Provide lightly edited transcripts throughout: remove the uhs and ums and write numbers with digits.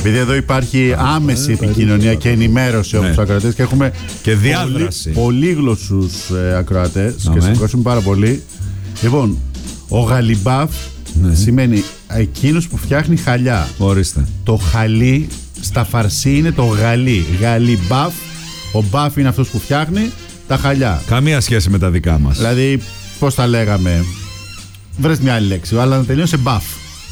Επειδή εδώ υπάρχει άμεση επικοινωνία και ενημέρωση από τους ακροατές και έχουμε και διάδραση. Πολύγλωσσους ακροατές και σας ευχαριστούμε πάρα πολύ. Λοιπόν, ο γαλιμπάφ σημαίνει εκείνος που φτιάχνει χαλιά. Ορίστε. Το χαλί στα φαρσί είναι το γαλί. Γαλιμπάφ. Ο μπάφ είναι αυτός που φτιάχνει τα χαλιά. Καμία σχέση με τα δικά μας. Δηλαδή, πώς τα λέγαμε. Βρες μια άλλη λέξη, αλλά να τελειώσει σε μπάφ.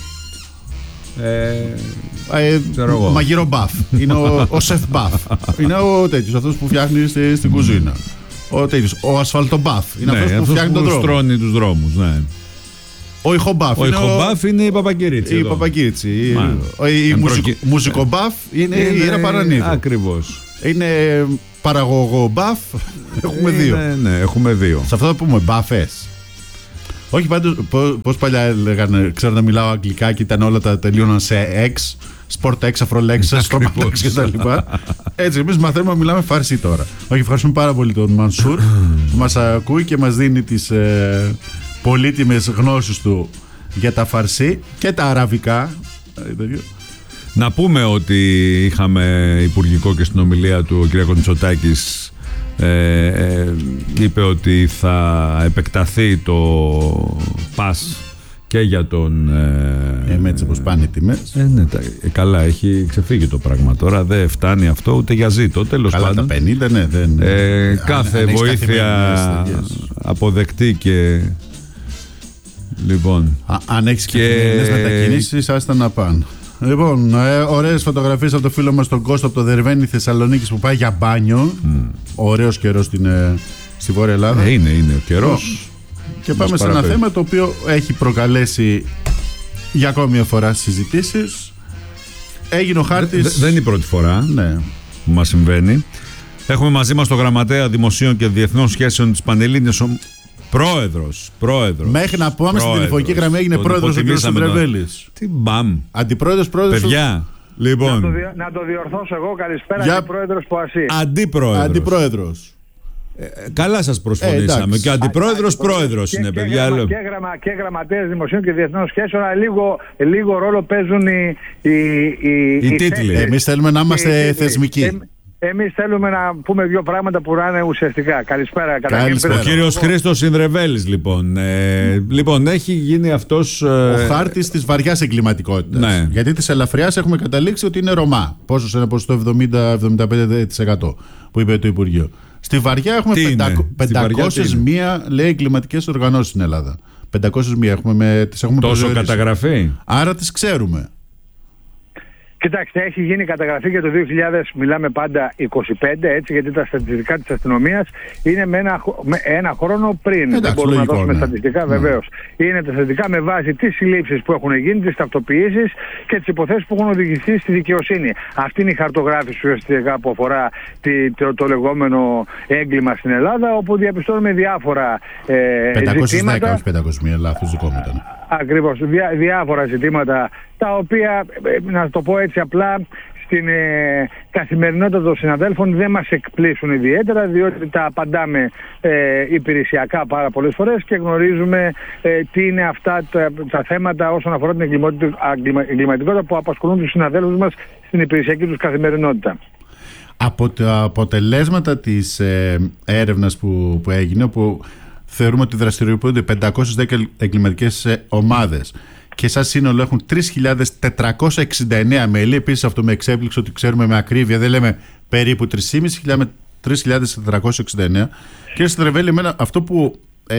Μαγειρό μπαφ. Είναι ο σεφ μπαφ. Είναι ο τέτοιος, αυτός που φτιάχνει στην κουζίνα. Ο ασφαλτομπαφ. Είναι αυτός που φτιάχνει τον δρόμο. Στρώνει τους δρόμους, ναι. Ο ηχομπαφ. Ο ηχομπαφ είναι η Παπακυρίτσι. Η Παπακυρίτσι. Η μουσικομπαφ είναι η Ιερα Παρανίδου. Ακριβώς. Είναι παραγωγομπαφ. Έχουμε δύο. Ναι, έχουμε δύο. Σε αυτό θα πούμε μπαφές. Όχι πάντως, πώς παλιά λέγανε, ξέρω να μιλάω αγγλικά και ήταν όλα τα τελείωναν σε X, Sport X, Afrolex, Stromax και τα λοιπά. Έτσι, εμείς μαθαίνουμε να μιλάμε φάρση τώρα. Όχι, ευχαριστούμε πάρα πολύ τον Μανσούρ που μας ακούει και μας δίνει τις πολύτιμες γνώσεις του για τα φαρσί και τα αραβικά. Να πούμε ότι είχαμε υπουργικό και στην ομιλία του ο κ. Μητσοτάκης είπε ότι θα επεκταθεί το ΠΑΣ και για τον έτσι πως πάνε οι τιμές. Ναι, καλά, έχει ξεφύγει το πράγμα τώρα. Δεν φτάνει αυτό ούτε για ζήτο. Τέλος πάντων, τα 50, ναι, κάθε βοήθεια αποδεκτή και λοιπόν αν έχεις και μετακινήσεις άστα να πάνε. Λοιπόν, ωραίες φωτογραφίες από το φίλο μας τον Κώστο από το Δερβαίνη Θεσσαλονίκης που πάει για μπάνιο. Ωραίος καιρός στη Βόρεια Ελλάδα. Είναι ο καιρός. Και πάμε σε ένα θέμα το οποίο έχει προκαλέσει για ακόμη μια φορά συζητήσεις. Έγινε ο χάρτης. Δεν είναι η πρώτη φορά που μας συμβαίνει. Έχουμε μαζί μας τον Γραμματέα Δημοσίων και Διεθνών Σχέσεων της Πανελλήνιας Πρόεδρος. Μέχρι να πάμε στην τηλεφωνική γραμμή έγινε πρόεδρος ο κ. Σιδρεβέλης. Τι μπαμ. Αντιπρόεδρος. Παιδιά, λοιπόν. Να το διορθώσω εγώ. Καλησπέρα. Αντιπρόεδρος Ποασί. Αντιπρόεδρος. Καλά σας προσφωνήσαμε. Και αντιπρόεδρος πρόεδρος είναι, παιδιά. Και γραμματέας Δημοσίων και Διεθνών Σχέσεων, αλλά λίγο ρόλο παίζουν οι τίτλοι. Εμείς θέλουμε να είμαστε θεσμικοί. Εμείς θέλουμε να πούμε δύο πράγματα που να είναι ουσιαστικά. Καλησπέρα. Ο κύριος Χρήστος Συνδρεβέλης, λοιπόν. Λοιπόν, έχει γίνει αυτός ο χάρτης της βαριάς εγκληματικότητας. Ναι. Γιατί της ελαφριάς έχουμε καταλήξει ότι είναι Ρωμά. Πόσο σε ένα ποσοστό 70-75% που είπε το Υπουργείο. Στη βαριά έχουμε 501 λέει εγκληματικές οργανώσεις στην Ελλάδα. 501 έχουμε, τις έχουμε τόσο προσδιορίσει. Καταγραφή. Άρα τις ξέρουμε. Κοιτάξτε, έχει γίνει καταγραφή για το 2000, μιλάμε πάντα 25, έτσι, γιατί τα στατιστικά της αστυνομίας είναι με ένα χρόνο πριν. Εντάξει, δεν μπορούμε λογικό, να δώσουμε στατιστικά, βεβαίως. Είναι τα στατιστικά με βάση τις συλλήψεις που έχουν γίνει, τις ταυτοποιήσεις και τις υποθέσεις που έχουν οδηγηθεί στη δικαιοσύνη. Αυτή είναι η χαρτογράφηση ουσιαστικά που αφορά το λεγόμενο έγκλημα στην Ελλάδα, όπου διαπιστώνουμε διάφορα 510, όχι 501, λάθος δικό μου ήταν. Ακριβώς, διάφορα ζητήματα τα οποία, να το πω έτσι απλά, στην καθημερινότητα των συναδέλφων δεν μας εκπλήσουν ιδιαίτερα, διότι τα απαντάμε υπηρεσιακά πάρα πολλές φορές και γνωρίζουμε τι είναι αυτά τα θέματα όσον αφορά την εγκληματικότητα που απασχολούν τους συναδέλφους μας στην υπηρεσιακή τους καθημερινότητα. Από τα αποτελέσματα της έρευνας που έγινε, που θεωρούμε ότι δραστηριοποιούνται 510 εγκληματικές ομάδες και σαν σύνολο έχουν 3.469 μέλη. Επίσης αυτό με εξέπληξε ότι ξέρουμε με ακρίβεια, δεν λέμε περίπου 3.500, με 3.469. Κύριε Σιδρεβέλη, εμένα αυτό που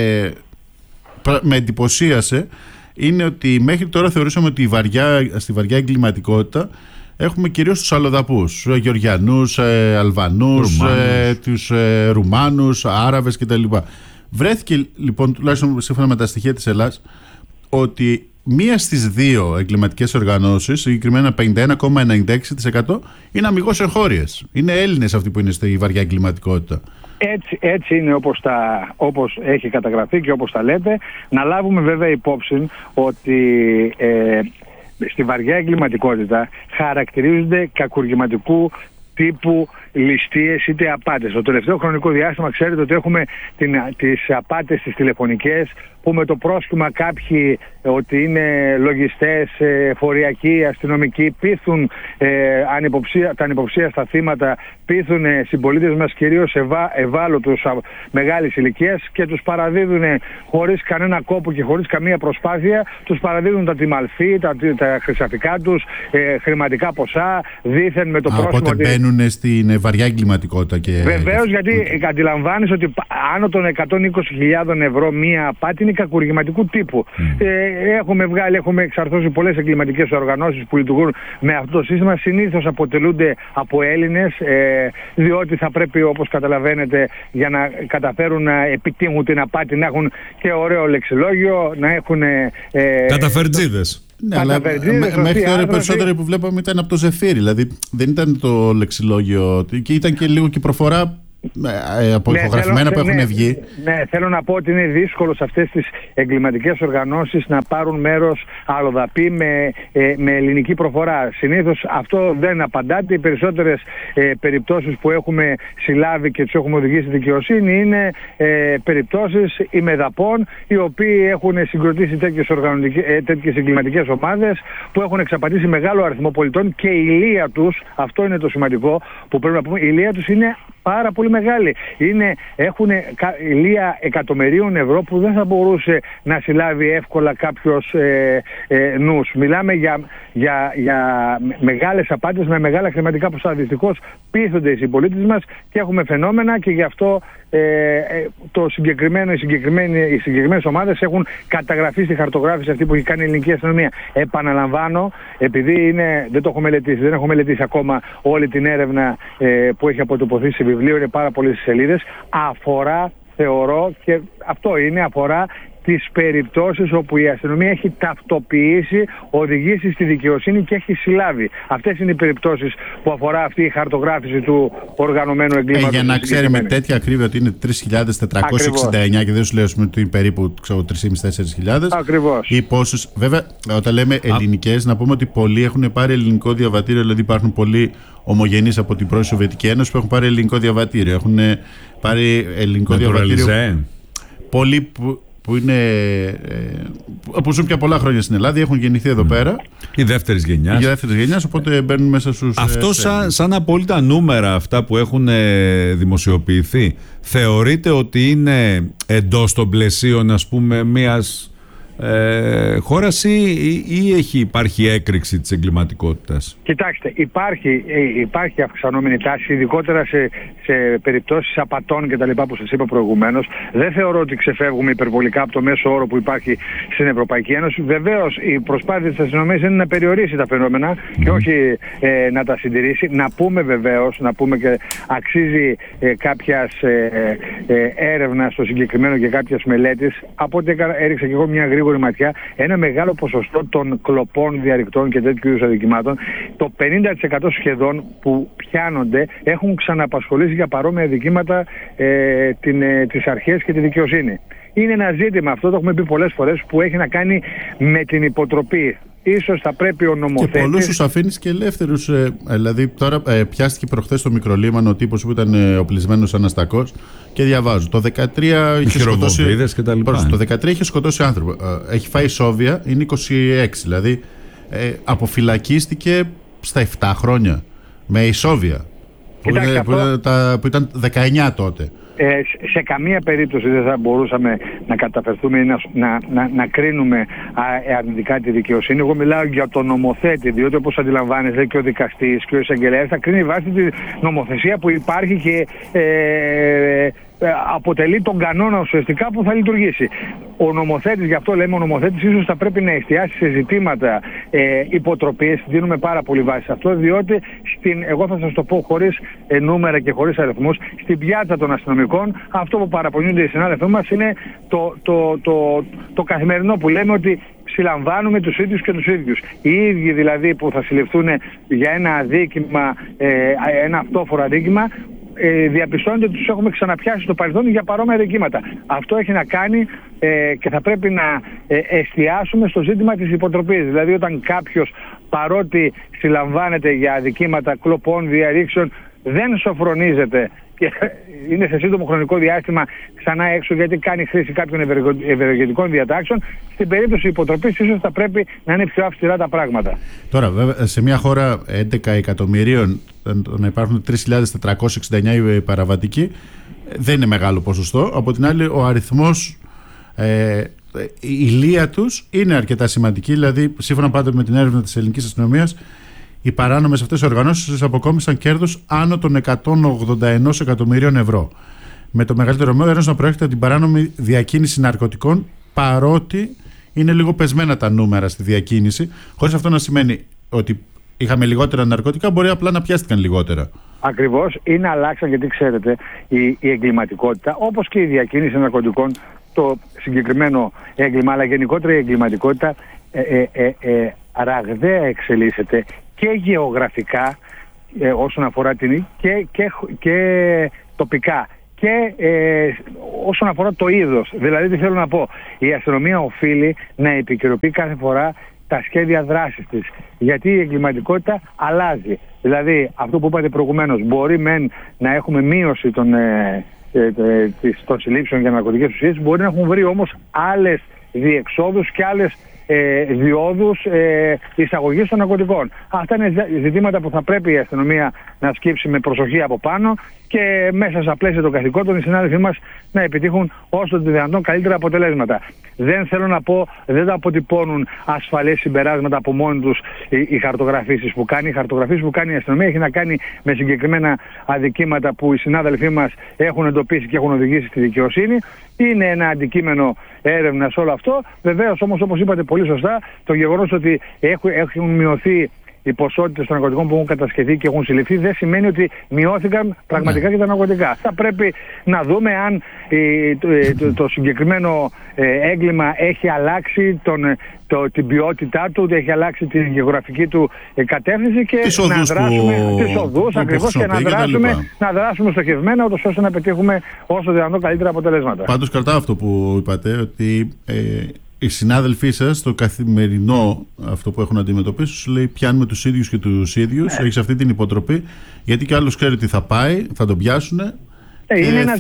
με εντυπωσίασε είναι ότι μέχρι τώρα θεωρούσαμε ότι στη βαριά εγκληματικότητα έχουμε κυρίως τους αλλοδαπούς, Γεωργιανούς, Αλβανούς, τους Ρουμάνους, Άραβες κτλ. Βρέθηκε λοιπόν, τουλάχιστον σύμφωνα με τα στοιχεία της Ελλάδας, ότι μία στις δύο εγκληματικές οργανώσεις, συγκεκριμένα 51,96%, είναι αμιγώς εγχώριες. Είναι Έλληνες αυτοί που είναι στη βαριά εγκληματικότητα. Έτσι είναι όπως έχει καταγραφεί και όπως τα λέτε. Να λάβουμε βέβαια υπόψη ότι στη βαριά εγκληματικότητα χαρακτηρίζονται κακουργηματικού τύπου ληστείες είτε απάτες. Στο τελευταίο χρονικό διάστημα ξέρετε ότι έχουμε τις απάτες στις τηλεφωνικές που με το πρόσχημα κάποιοι ότι είναι λογιστές, φοριακοί, αστυνομικοί, πείθουν τα ανυποψία στα θύματα, πείθουν συμπολίτες μας, κυρίως ευάλωτους μεγάλης ηλικίας, και τους παραδίδουν χωρίς κανένα κόπο και χωρίς καμία προσπάθεια, τους παραδίδουν τα τιμαλφή, τα χρυσαφικά τους, χρηματικά ποσά, δήθεν με το πρόσχημα. Οπότε μπαίνουν στην βαριά εγκληματικότητα. Βεβαίως, γιατί αντιλαμβάνεις ότι άνω των 120.000 ευρώ μία απάτη είναι κακουργηματικού τύπου. Έχουμε εξαρθώσει πολλές εγκληματικές οργανώσεις που λειτουργούν με αυτό το σύστημα. Συνήθως αποτελούνται από Έλληνες, διότι θα πρέπει, όπως καταλαβαίνετε, για να καταφέρουν να επιτύχουν την απάτη, να έχουν και ωραίο λεξιλόγιο, να έχουν καταφερτζίδες. Ναι, αλλά μέχρι τώρα οι περισσότεροι που βλέπαμε ήταν από το Ζεφύρι. Δηλαδή δεν ήταν το λεξιλόγιο, και ήταν και λίγο και η προφορά από ηχογραφημένα που έχουν βγει. Ναι, θέλω να πω ότι είναι δύσκολο σε αυτές τις εγκληματικές οργανώσεις να πάρουν μέρος αλλοδαποί με ελληνική προφορά. Συνήθως αυτό δεν απαντάται. Οι περισσότερες περιπτώσεις που έχουμε συλλάβει και τους έχουμε οδηγήσει στη δικαιοσύνη είναι περιπτώσεις ημεδαπών, οι οποίοι έχουν συγκροτήσει τέτοιες εγκληματικές ομάδες που έχουν εξαπατήσει μεγάλο αριθμό πολιτών, και η ηλία τους, αυτό είναι το σημαντικό που πρέπει να πούμε, η ηλία τους είναι πάρα πολύ μεγάλη. Έχουν ηλία εκατομμυρίων ευρώ που δεν θα μπορούσε να συλλάβει εύκολα κάποιος νους. Μιλάμε για μεγάλες απάτες με μεγάλα χρηματικά ποσά. Δυστυχώς πείθονται οι συμπολίτες μας και έχουμε φαινόμενα, και γι' αυτό οι συγκεκριμένες ομάδες έχουν καταγραφεί στη χαρτογράφηση αυτή που έχει κάνει η ελληνική αστυνομία. Επαναλαμβάνω, επειδή δεν έχω μελετήσει ακόμα όλη την έρευνα που έχει αποτυπωθεί σε βιβλίο, είναι πάρα πολλές σελίδες, θεωρώ, και αυτό αφορά τις περιπτώσεις όπου η αστυνομία έχει ταυτοποιήσει, οδηγήσει στη δικαιοσύνη και έχει συλλάβει. Αυτές είναι οι περιπτώσεις που αφορά αυτή η χαρτογράφηση του οργανωμένου εγκλήματος. Για να ξέρει με τέτοια ακρίβεια ότι είναι 3.469 και δεν σου λέω ότι είναι περίπου 3.500-4.000. Ακριβώς. Ή πόσους. Βέβαια, όταν λέμε ελληνικές, να πούμε ότι πολλοί έχουν πάρει ελληνικό διαβατήριο, δηλαδή υπάρχουν πολλοί ομογενείς από την πρώην Σοβιετική Ένωση που έχουν πάρει ελληνικό διαβατήριο. Έχουν πάρει ελληνικό διαβατήριο. Πολλοί που ζουν πια πολλά χρόνια στην Ελλάδα, έχουν γεννηθεί εδώ πέρα. Η δεύτερης γενιάς. Οπότε μπαίνουν μέσα στους. Αυτό σαν απόλυτα νούμερα αυτά που έχουν δημοσιοποιηθεί, θεωρείτε ότι είναι εντός των πλαισίων, ας πούμε, μιας χώρας ή υπάρχει έκρηξη της εγκληματικότητας? Κοιτάξτε, υπάρχει αυξανόμενη τάση, ειδικότερα σε περιπτώσεις απατών και τα λοιπά που σας είπα προηγουμένως. Δεν θεωρώ ότι ξεφεύγουμε υπερβολικά από το μέσο όρο που υπάρχει στην Ευρωπαϊκή Ένωση. Βεβαίως η προσπάθεια της αστυνομίας είναι να περιορίσει τα φαινόμενα και όχι να τα συντηρήσει. Να πούμε και αξίζει κάποιας έρευνα στο συγκεκριμένο και κάποιας μελέτης. Από ό,τι έριξα και εγώ μια γρήγορη ματιά, ένα μεγάλο ποσοστό των κλοπών, διαρρηκτών και τέτοιου είδους αδικημάτων, το 50% σχεδόν που πιάνονται, έχουν ξαναπασχολήσει για παρόμοια αδικήματα τις αρχές και τη δικαιοσύνη. Είναι ένα ζήτημα, αυτό το έχουμε πει πολλές φορές, που έχει να κάνει με την υποτροπή. Ίσως θα πρέπει ο νομοθέτης. Και πολλούς τους αφήνεις και ελεύθερους. Δηλαδή, τώρα πιάστηκε προχθές στο Μικρολίμανο ο τύπος που ήταν οπλισμένος σαν αστακός, και διαβάζω. Το 2013 είχε σκοτώσει. Το 2013 είχε σκοτώσει άνθρωπο. Έχει φάει σόβια, είναι 26. Δηλαδή, αποφυλακίστηκε στα 7 χρόνια. Με ισόβια. Που ήταν 19 τότε. Σε καμία περίπτωση δεν θα μπορούσαμε να καταφερθούμε ή να κρίνουμε αρνητικά τη δικαιοσύνη. Εγώ μιλάω για τον νομοθέτη, διότι όπως αντιλαμβάνεστε και ο δικαστής και ο εισαγγελέας θα κρίνει βάσει τη νομοθεσία που υπάρχει και αποτελεί τον κανόνα ουσιαστικά που θα λειτουργήσει. Ο νομοθέτης, γι' αυτό λέμε ο νομοθέτης, ίσως θα πρέπει να εστιάσει σε ζητήματα υποτροπής. Δίνουμε πάρα πολύ βάση σε αυτό, διότι εγώ θα σας το πω χωρίς νούμερα και χωρίς αριθμούς, στην πιάτσα των αστυνομικών αυτό που παραπονιούνται οι συνάδελφοί μας είναι το καθημερινό που λέμε, ότι συλλαμβάνουμε τους ίδιους και τους ίδιους. Οι ίδιοι δηλαδή που θα συλληφθούν για ένα αδίκημα, ένα αυτόφορο αδίκημα, διαπιστώνεται ότι τους έχουμε ξαναπιάσει στο παρελθόν για παρόμοια δικήματα. Αυτό έχει να κάνει και θα πρέπει να εστιάσουμε στο ζήτημα της υποτροπής. Δηλαδή όταν κάποιος, παρότι συλλαμβάνεται για αδικήματα κλοπών, διαρρήξεων, δεν σοφρονίζεται και είναι σε σύντομο χρονικό διάστημα ξανά έξω γιατί κάνει χρήση κάποιων ευεργετικών διατάξεων, στην περίπτωση υποτροπής ίσως θα πρέπει να είναι πιο αυστηρά τα πράγματα. Τώρα, βέβαια, σε μια χώρα 11 εκατομμυρίων να υπάρχουν 3.469 οι παραβατικοί δεν είναι μεγάλο ποσοστό. Από την άλλη, ο αριθμός, η ηλία τους είναι αρκετά σημαντική. Δηλαδή, σύμφωνα πάντα με την έρευνα της ελληνικής αστυνομίας, οι παράνομες αυτές οργανώσεις αποκόμισαν κέρδος άνω των 181 εκατομμυρίων ευρώ. Με το μεγαλύτερο μέρος να προέρχεται από την παράνομη διακίνηση ναρκωτικών, παρότι είναι λίγο πεσμένα τα νούμερα στη διακίνηση, χωρίς αυτό να σημαίνει ότι είχαμε λιγότερα ναρκωτικά, μπορεί απλά να πιάστηκαν λιγότερα. Ακριβώς, είναι αλλάξαν γιατί ξέρετε η εγκληματικότητα, όπως και η διακίνηση ναρκωτικών, το συγκεκριμένο έγκλημα, αλλά γενικότερα η εγκληματικότητα ραγδαία εξελίσσεται και γεωγραφικά όσον αφορά και τοπικά και όσον αφορά το είδος. Δηλαδή τι θέλω να πω, η αστυνομία οφείλει να επικαιροποιεί κάθε φορά τα σχέδια δράσης της, γιατί η εγκληματικότητα αλλάζει. Δηλαδή αυτό που είπατε προηγουμένως, μπορεί να έχουμε μείωση των συλλήψεων για ναρκωτικές ουσίες, μπορεί να έχουν βρει όμως άλλες διεξόδους και άλλες διόδους εισαγωγής των ναρκωτικών. Αυτά είναι ζητήματα που θα πρέπει η αστυνομία να σκύψει με προσοχή από πάνω και μέσα στα πλαίσια των καθηκόντων οι συνάδελφοί μας να επιτύχουν όσο το δυνατόν καλύτερα αποτελέσματα. Δεν θέλω να πω, δεν τα αποτυπώνουν ασφαλές συμπεράσματα από μόνοι τους οι χαρτογραφήσεις που κάνει. Οι χαρτογραφήσεις που κάνει η αστυνομία έχει να κάνει με συγκεκριμένα αδικήματα που οι συνάδελφοί μας έχουν εντοπίσει και έχουν οδηγήσει στη δικαιοσύνη. Είναι ένα αντικείμενο έρευνας όλο αυτό. Βεβαίως όμως, όπως είπατε πολύ σωστά, το γεγονός ότι έχουν μειωθεί οι ποσότητες των ναρκωτικών που έχουν κατασκευθεί και έχουν συλληφθεί δεν σημαίνει ότι μειώθηκαν πραγματικά και τα ναρκωτικά. Θα πρέπει να δούμε αν το συγκεκριμένο έγκλημα έχει αλλάξει την ποιότητά του, έχει αλλάξει την γεωγραφική του κατεύθυνση και να δράσουμε τις οδούς ακριβώς και να δράσουμε στοχευμένα ώστε να πετύχουμε όσο δυνατόν καλύτερα αποτελέσματα. Πάντως κρατάω αυτό που είπατε, ότι οι συνάδελφοί σας στο καθημερινό αυτό που έχουν να αντιμετωπίσουν σου λέει πιάνουμε τους ίδιους και τους ίδιους, έχεις αυτή την υποτροπή, γιατί κι άλλος ξέρει ότι θα πάει, θα τον πιάσουν. Τα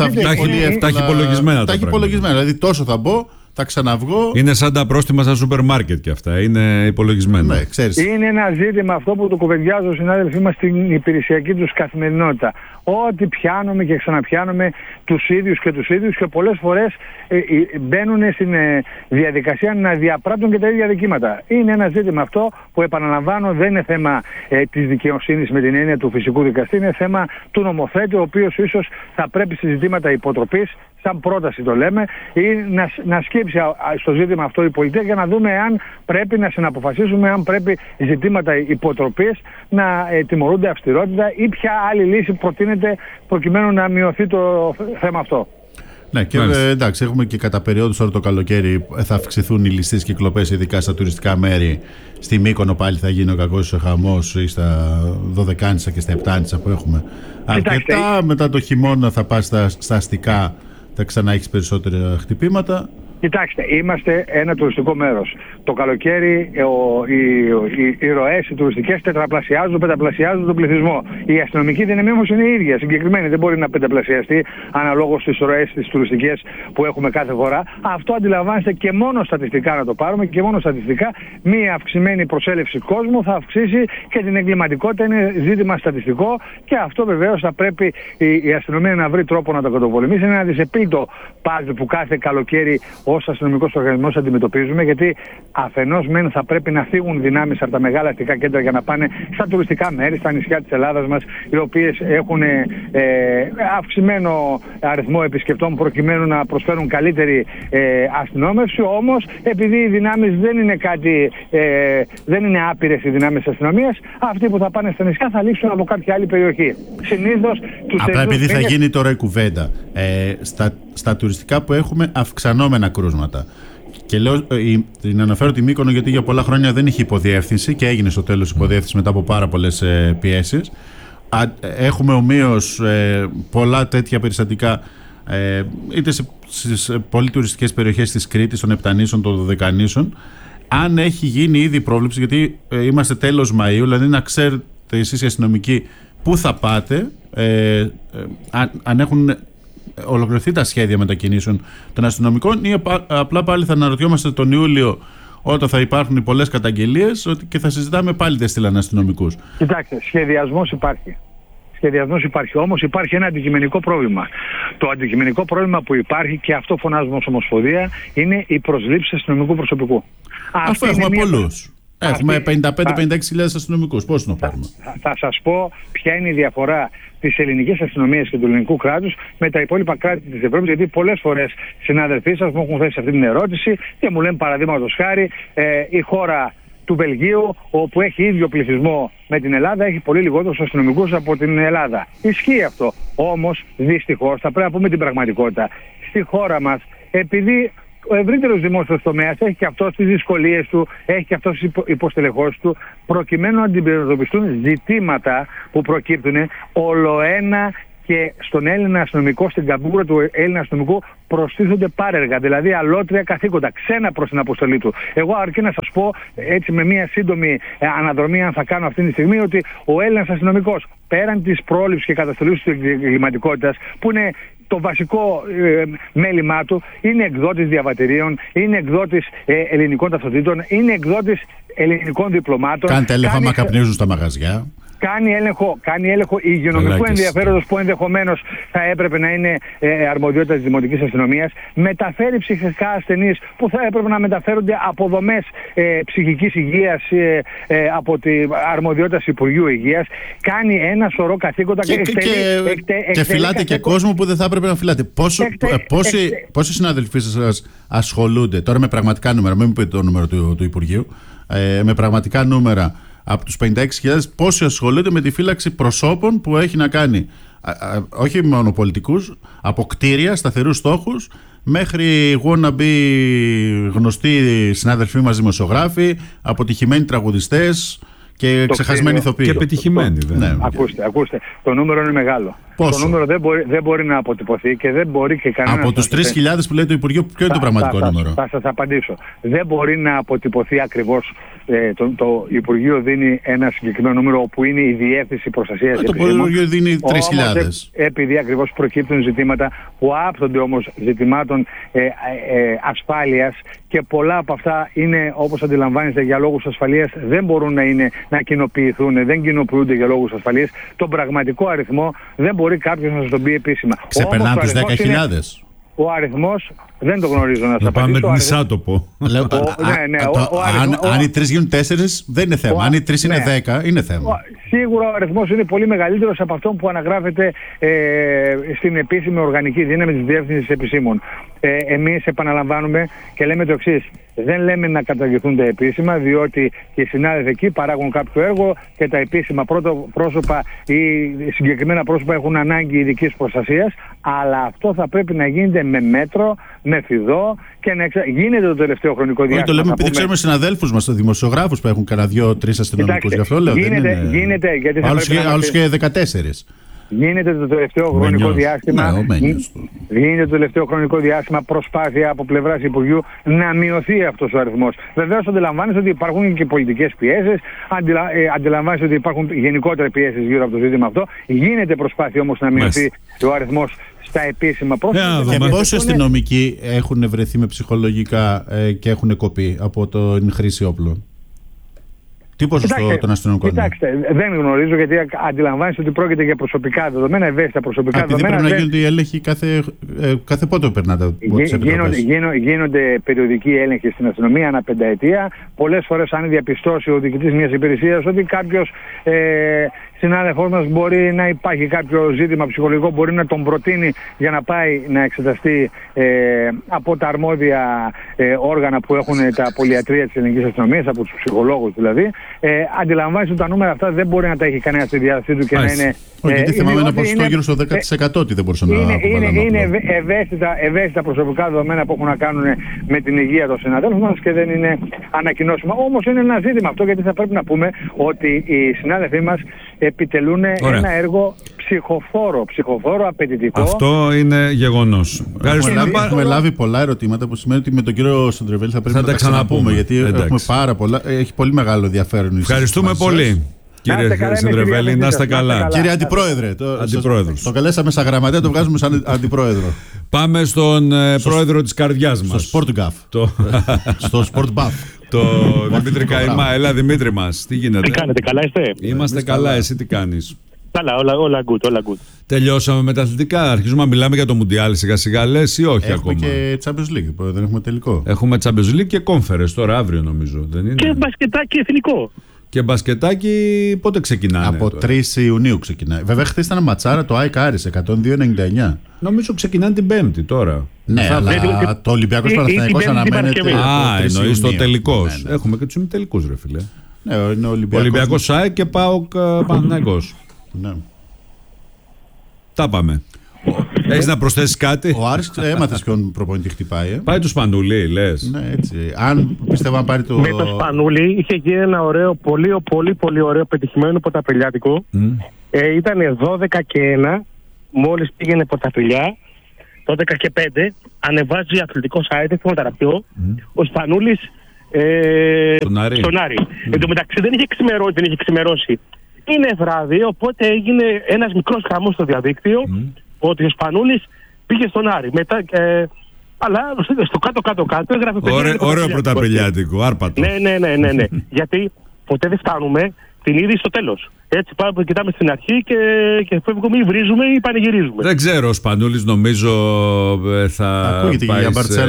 έχει υπολογισμένα. Τα έχει υπολογισμένα, δηλαδή τόσο θα μπω, θα ξαναβγώ. Είναι σαν τα πρόστιμα στα σούπερ μάρκετ και αυτά. Είναι υπολογισμένα. Ναι, ξέρεις. Είναι ένα ζήτημα αυτό που το κουβεντιάζουν οι συνάδελφοί μας στην υπηρεσιακή τους καθημερινότητα. Ότι πιάνουμε και ξαναπιάνουμε τους ίδιους και πολλές φορές μπαίνουν στην διαδικασία να διαπράττουν και τα ίδια δικήματα. Είναι ένα ζήτημα αυτό που, επαναλαμβάνω, δεν είναι θέμα της δικαιοσύνης με την έννοια του φυσικού δικαστή, είναι θέμα του νομοθέτη, ο οποίος ίσως θα πρέπει σε ζητήματα υποτροπής, σαν πρόταση το λέμε, ή να σκύψει στο ζήτημα αυτό η πολιτεία για να δούμε αν πρέπει να συναποφασίσουμε, αν πρέπει ζητήματα υποτροπής να τιμωρούνται αυστηρότητα ή ποια άλλη λύση προτείνεται προκειμένου να μειωθεί το θέμα αυτό. Ναι, και εντάξει, έχουμε και κατά περίοδους τώρα το καλοκαίρι θα αυξηθούν οι ληστείες κυκλοπές, ειδικά στα τουριστικά μέρη. Στη Μύκονο πάλι θα γίνει ο κακός χαμός, ή στα Δωδεκάνησα και στα Επτάνησα που έχουμε αρκετά. Μετά το χειμώνα θα πας στα αστικά, θα ξανά έχεις περισσότερα χτυπήματα. Κοιτάξτε, είμαστε ένα τουριστικό μέρος. Το καλοκαίρι οι ροές, οι τουριστικές τετραπλασιάζουν, πενταπλασιάζουν τον πληθυσμό. Η αστυνομική δύναμη όμως είναι η ίδια, συγκεκριμένη. Δεν μπορεί να πενταπλασιαστεί αναλόγως στις ροές τις τουριστικές που έχουμε κάθε φορά. Αυτό αντιλαμβάνεστε και μόνο στατιστικά να το πάρουμε και μόνο στατιστικά. Μία αυξημένη προσέλευση κόσμου θα αυξήσει και την εγκληματικότητα. Είναι ζήτημα στατιστικό και αυτό βεβαίως θα πρέπει η αστυνομία να βρει τρόπο να το καταπολεμήσει. Είναι ένα δυσεπίλητο παζλ που κάθε καλοκαίρι ως αστυνομικός οργανισμός αντιμετωπίζουμε, γιατί αφενός μεν θα πρέπει να φύγουν δυνάμεις από τα μεγάλα αστικά κέντρα για να πάνε στα τουριστικά μέρη, στα νησιά της Ελλάδας μας, οι οποίες έχουν αυξημένο αριθμό επισκεπτών προκειμένου να προσφέρουν καλύτερη αστυνόμευση. Όμως, επειδή οι δυνάμεις δεν είναι άπειρες οι δυνάμεις της αστυνομίας, αυτοί που θα πάνε στα νησιά θα λείψουν από κάποια άλλη περιοχή. Συνήθως τους απλά επειδή θα γίνει τώρα η κουβέντα στα τουριστικά που έχουμε αυξανόμενα κρούσματα. Και λέω, την αναφέρω τη Μύκονο γιατί για πολλά χρόνια δεν είχε υποδιεύθυνση και έγινε στο τέλος υποδιεύθυνση μετά από πάρα πολλές πιέσεις. Έχουμε ομοίως πολλά τέτοια περιστατικά είτε στις πολύ τουριστικές περιοχές της Κρήτης, των Επτανήσων, των Δωδεκανήσων. Αν έχει γίνει ήδη πρόβλεψη, γιατί είμαστε τέλος Μαΐου, δηλαδή να ξέρετε εσείς οι αστυνομικοί πού θα πάτε αν έχουν ολοκληρωθεί τα σχέδια μετακινήσεων των αστυνομικών, ή απλά πάλι θα αναρωτιόμαστε τον Ιούλιο, όταν θα υπάρχουν πολλές καταγγελίες, και θα συζητάμε πάλι δεν στείλαν αστυνομικούς. Κοιτάξτε, σχεδιασμός υπάρχει. Όμως υπάρχει ένα αντικειμενικό πρόβλημα. Το αντικειμενικό πρόβλημα που υπάρχει, και αυτό φωνάζουμε ως Ομοσπονδία, είναι η προσλήψη αστυνομικού προσωπικού. Αυτό έχουμε πολλούς. Έχουμε 55-56.000 αστυνομικούς. Πώς να πάρουμε? Θα σας πω ποια είναι η διαφορά της ελληνικής αστυνομίας και του ελληνικού κράτους με τα υπόλοιπα κράτη της Ευρώπης, γιατί πολλές φορές συνάδελφοί σας μου έχουν θέσει αυτή την ερώτηση και μου λένε, παραδείγματος χάρη, η χώρα του Βελγίου, όπου έχει ίδιο πληθυσμό με την Ελλάδα, έχει πολύ λιγότερους αστυνομικούς από την Ελλάδα. Ισχύει αυτό. Όμως, δυστυχώς, θα πρέπει να πούμε την πραγματικότητα. Στη χώρα μας, επειδή ο ευρύτερος δημόσιος τομέας έχει και αυτός τις δυσκολίες του, έχει και αυτός τις υποστελεχώσεις του, προκειμένου να αντιμετωπιστούν ζητήματα που προκύπτουν ολοένα, και στον Έλληνα αστυνομικό, στην καμπούρα του Έλληνα αστυνομικού, προστίθονται πάρεργα, δηλαδή αλότρια καθήκοντα, ξένα προς την αποστολή του. Εγώ αρκεί να σας πω, έτσι με μια σύντομη αναδρομή, αν θα κάνω αυτή τη στιγμή, ότι ο Έλληνας αστυνομικός, πέραν της πρόληψης και καταστολής της εγκληματικότητας, που είναι το βασικό μέλημά του, είναι εκδότης διαβατηρίων, είναι εκδότης ελληνικών ταυτοτήτων, είναι εκδότης ελληνικών διπλωμάτων. Κάντε έλεγχο άμα καπνίζουν στα μαγαζιά. Κάνει έλεγχο υγειονομικού ενδιαφέροντος που ενδεχομένως θα έπρεπε να είναι αρμοδιότητα της Δημοτικής Αστυνομίας. Μεταφέρει ψυχικά ασθενείς που θα έπρεπε να μεταφέρονται από δομές ψυχικής υγείας, από τη αρμοδιότητα Υπουργείου Υγείας. Κάνει ένα σωρό καθήκοντα και φυλάτε και κόσμο που δεν θα έπρεπε να φυλάτε. Πόσοι συναδελφοί σας ασχολούνται τώρα με πραγματικά νούμερα, μην μου πείτε το νούμερο του Υπουργείου, με πραγματικά νούμερα, από τους 56.000, πόσοι ασχολούνται με τη φύλαξη προσώπων που έχει να κάνει όχι μόνο πολιτικούς, από κτίρια, σταθερούς στόχους, μέχρι wannabe γνωστοί συνάδελφοί μας δημοσιογράφοι, αποτυχημένοι τραγουδιστές και ξεχασμένοι ηθοποιοί. Και πετυχημένοι. Ναι. Ακούστε, το νούμερο είναι μεγάλο. Πόσο? Το νούμερο δεν μπορεί να αποτυπωθεί και δεν μπορεί και κανένα. Από τους 3.000 που λέει το Υπουργείο, ποιο είναι το πραγματικό νούμερο? Θα σας απαντήσω. Δεν μπορεί να αποτυπωθεί ακριβώς. Το Υπουργείο δίνει ένα συγκεκριμένο νούμερο, όπου είναι η Διεύθυνση Προστασίας Επισήμων. Το Υπουργείο δίνει 3.000. Επειδή ακριβώς προκύπτουν ζητήματα που άπτονται όμως ζητημάτων ασφάλειας, και πολλά από αυτά είναι, όπως αντιλαμβάνεστε, για λόγους ασφαλείας, δεν μπορούν να κοινοποιηθούν, δεν κοινοποιούνται για λόγους ασφαλείας. Τον πραγματικό αριθμό δεν μπορεί κάποιος να σας τον πει επίσημα. Ξεπερνά τους 10.000. Ο αριθμός δεν το γνωρίζω να σας απαντήσω. πάμε την Ισάτοπο. Αν οι 3 γίνουν 4 δεν είναι θέμα. Αν οι 3 είναι 10 είναι θέμα. Σίγουρα ο αριθμός είναι πολύ μεγαλύτερος από αυτόν που αναγράφεται στην επίσημη οργανική δύναμη της Διεύθυνσης Επισήμων. Εμείς επαναλαμβάνουμε και λέμε το εξής. Δεν λέμε να καταργηθούν τα επίσημα, διότι οι συνάδελφοι εκεί παράγουν κάποιο έργο και τα επίσημα πρόσωπα ή συγκεκριμένα πρόσωπα έχουν ανάγκη ειδικής προστασίας, αλλά αυτό θα πρέπει να γίνεται με μέτρο, με φιδό και να γίνεται το τελευταίο χρονικό διάστημα. Το λέμε επειδή ξέρουμε συναδέλφους μας, δημοσιογράφους που έχουν κανένα 2-3 αστυνομικούς. Γι' αυτό λέω. Γίνεται, γιατί θα πρέπει να άλλους και 14. Γίνεται το τελευταίο χρονικό διάστημα. Γίνεται το τελευταίο χρονικό διάστημα προσπάθεια από πλευράς Υπουργείου να μειωθεί αυτός ο αριθμός. Βεβαίως αντιλαμβάνεστε ότι υπάρχουν και πολιτικές πιέσεις, αντιλαμβάνεστε ότι υπάρχουν γενικότερα πιέσεις γύρω από το ζήτημα αυτό. Γίνεται προσπάθεια όμως να μειωθεί ο αριθμός στα επίσημα πρόσωπα. Και πόσοι αστυνομικοί έχουν βρεθεί με ψυχολογικά και έχουν κοπεί από την χρήση όπλων? Τι ποσοστό των αστυνομικών? Κοιτάξτε, δεν γνωρίζω, γιατί αντιλαμβάνεστε ότι πρόκειται για προσωπικά δεδομένα, ευαίσθητα προσωπικά δεδομένα. Πρέπει να γίνονται οι έλεγχοι κάθε πότε περνάτε από τις επιτροπές? Γίνονται περιοδικοί έλεγχοι στην αστυνομία ανά πενταετία. Πολλές φορές, αν διαπιστώσει ο διοικητής μιας υπηρεσίας ότι κάποιος συνάδελφός μας μπορεί να υπάρχει κάποιο ζήτημα ψυχολογικό, μπορεί να τον προτείνει για να πάει να εξεταστεί από τα αρμόδια όργανα που έχουν τα πολυιατρία της ελληνικής αστυνομίας, από τους ψυχολόγους δηλαδή. Αντιλαμβάνεστε ότι τα νούμερα αυτά δεν μπορεί να τα έχει κανένα στη διάθεσή του και να είναι. Όχι, γιατί θυμάμαι ένα ποσοστό γύρω στο 10% ότι δεν μπορούσε να αποβάλει. Είναι ευαίσθητα προσωπικά δεδομένα που έχουν να κάνουν με την υγεία των συναδέλφων μας και δεν είναι ανακοινώσιμα. Όμως είναι ένα ζήτημα αυτό, γιατί θα πρέπει να πούμε ότι οι συνάδελφοί μας επιτελούν ένα έργο ψυχοφόρο, απαιτητικό. Αυτό είναι γεγονός. Έχουμε λάβει πολλά ερωτήματα, που σημαίνει ότι με τον κύριο Σοντρεβέλη θα πρέπει να τα ξαναπούμε, γιατί έχουμε πάρα πολλά. Έχει πολύ μεγάλο ενδιαφέρον. Ευχαριστούμε πολύ. Κύριε Συνδρεβέλη, να είστε καλά. Κύριε Αντιπρόεδρε, το καλέσαμε σαν γραμματέα, το βγάζουμε σαν Αντιπρόεδρο. Πάμε στον πρόεδρο της καρδιάς μας. Στο Sportgaf. Στο Sportbuff. Το Δημήτρη Καϊμά. Έλα, Δημήτρη μας, τι γίνεται? Τι κάνετε, καλά είστε? Είμαστε καλά, εσύ τι κάνεις? Καλά, όλα good. Τελειώσαμε με τα αθλητικά. Αρχίζουμε να μιλάμε για το Μουντιάλ σιγά σιγά, λες, ή όχι έχουμε ακόμα? Και Champions League, δεν έχουμε τελικό. Έχουμε Champions League και Conference τώρα, αύριο νομίζω, δεν είναι? Και μπασκετάκι εθνικό. Και μπασκετάκι πότε ξεκινάνε? Από τώρα? 3 Ιουνίου ξεκινάει. Βέβαια, χθες ήταν ματσάρα το ΑΕΚ Άρης 102-99. Νομίζω ξεκινάνε την Πέμπτη τώρα. Ναι, αλλά το Ολυμπιακός Παναθηναϊκός αναμένεται. Εννοείς το τελικός. Ναι. Έχουμε και τους ημιτελικούς, ρε φίλε. Ναι, είναι Ολυμπιακός ΑΕΚ και ΠΑΟΚ Παναθηναϊκός. Ναι. Τα πάμε. Έχεις να προσθέσεις κάτι? Ο Άρης έμαθες ποιον προπονητή χτυπάει. Πάει το Σπανούλι, λες? Ναι, έτσι. Αν πιστεύω να πάρει το. Με το Σπανούλι είχε γίνει ένα ωραίο, πολύ ωραίο πετυχημένο πρωταπηλιάτικο. Ήταν 12-1, μόλις πήγαινε πρωταπηλιά. 12-5, ανεβάζει αθλητικό site, θέλω να τα ο Σπανούλης στον Άρη. Εν τω μεταξύ δεν είχε ξημερώσει. Είναι βράδυ, οπότε έγινε ένας μικρός χαμός στο διαδίκτυο ότι ο Σπανούλης πήγε στον Άρη. Μετά, αλλά στο κάτω έγραφε... Ωραίο πρωταπηλιάτικο, άρπατο. Ναι. Γιατί ποτέ δεν φτάνουμε την είδη στο τέλος. Έτσι πάμε, κοιτάμε στην αρχή και φεύγουμε ή βρίζουμε ή πανηγυρίζουμε. Δεν ξέρω, ο Σπανούλης νομίζω θα πάει σε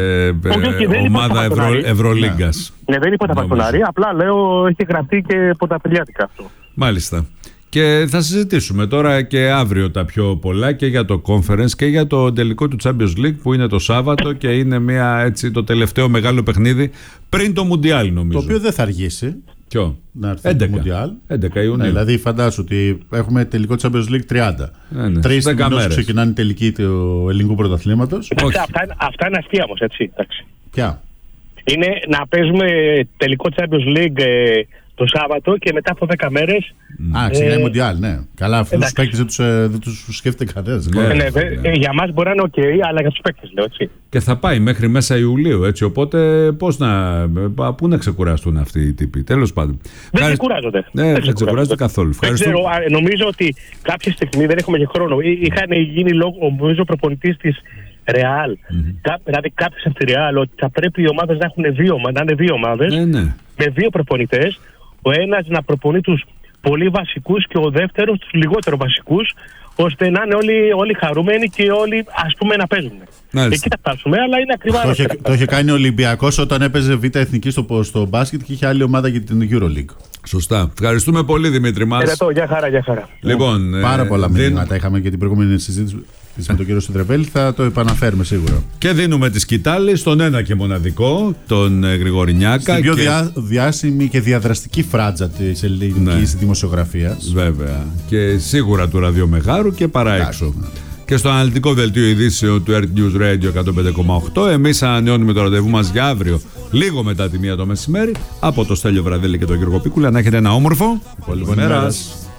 ομάδα Ευρωλίγκας. Ναι, δεν είπα τα παστονάρι, απλά λέω έχει γραφτεί και πρωταπηλιάτικα αυτό. Μάλιστα. Και θα συζητήσουμε τώρα και αύριο τα πιο πολλά και για το Conference και για το τελικό του Champions League που είναι το Σάββατο και είναι το τελευταίο μεγάλο παιχνίδι πριν το Μουντιάλ, νομίζω. Το οποίο δεν θα αργήσει. Ποιο? Να έρθει το Μουντιάλ. 11 Ιουνίου. Ναι, δηλαδή φαντάσου ότι έχουμε τελικό Champions League 30. 3 μήνες ξεκινάνε η τελική του ελληνικού πρωταθλήματος. Αυτά είναι αστεία όμως, έτσι. Ποια? Είναι να παίζουμε τελικό Champions League το Σάββατο και μετά από 10 μέρες. Ξεκινάει Μουντιάλ, ναι. Καλά, αυτούς τους παίκτες δεν τους σκέφτεται κανένας. Για μας μπορεί να είναι αλλά για τους παίκτες λέω, έτσι. Και θα πάει μέχρι μέσα Ιουλίου, έτσι. Οπότε πού να ξεκουραστούν αυτοί οι τύποι, τέλος πάντων. Δεν ξεκουράζονται. Ναι, δεν ξεκουράζονται καθόλου. Δεν ξέρω, νομίζω ότι κάποια στιγμή δεν έχουμε και χρόνο. Είχαν γίνει λόγο, νομίζω, προπονητής της Ρεάλ. Δηλαδή κάποιος από τη Ρεάλ ότι θα πρέπει οι ομάδες να έχουν να είναι δύο ομάδες με δύο προπονητές. Ο ένας να προπονεί τους πολύ βασικούς και ο δεύτερος τους λιγότερο βασικούς, ώστε να είναι όλοι χαρούμενοι και όλοι ας πούμε να παίζουν. Εκεί θα φτάσουμε, αλλά είναι ακριβά. Το είχε κάνει ο Ολυμπιακός όταν έπαιζε Β' Εθνική στο μπάσκετ και είχε άλλη ομάδα για την EuroLeague. Σωστά. Ευχαριστούμε πολύ, Δημήτρη μας. Ευχαριστώ, γεια χαρά. Λοιπόν, πάρα πολλά μηνύματα είχαμε και την προηγούμενη συζήτηση με τον κύριο Συνδρεβέλη, θα το επαναφέρουμε σίγουρα. Και δίνουμε τη σκητάλη στον ένα και μοναδικό, τον Γρηγορινιάκα. Στην πιο διάσημη και διαδραστική φράτζα της ελληνικής δημοσιογραφίας. Βέβαια. Και σίγουρα του ραδιομεγάρου και παρά έξω. Και στο αναλυτικό δελτίο ειδήσεων του Earth News Radio 105,8 εμείς ανανεώνουμε το ραντεβού μας για αύριο λίγο μετά τη 1 το μεσημέρι από το Στέλιο Βραδέλη και τον Γιώργο Πίκουλα. Να έχετε ένα όμορφο υπόλοιπο ημέρας.